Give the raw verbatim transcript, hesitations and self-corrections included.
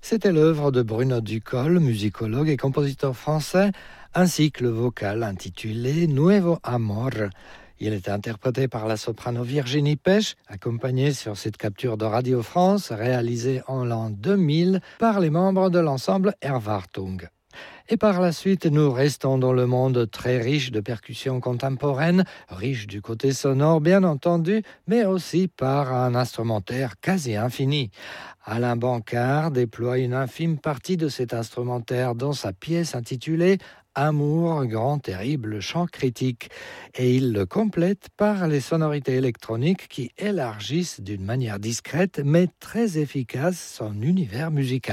C'était l'œuvre de Bruno Ducol, musicologue et compositeur français, ainsi que le vocal intitulé Nuevo Amor. Il était interprété par la soprano Virginie Pech, accompagné sur cette capture de Radio France, réalisée en l'an deux mille par les membres de l'ensemble Erwartung. Et par la suite, nous restons dans le monde très riche de percussions contemporaines, riche du côté sonore bien entendu, mais aussi par un instrumentaire quasi infini. Alain Bancard déploie une infime partie de cet instrumentaire dans sa pièce intitulée Amour, grand terrible chant critique, et il le complète par les sonorités électroniques qui élargissent d'une manière discrète mais très efficace son univers musical.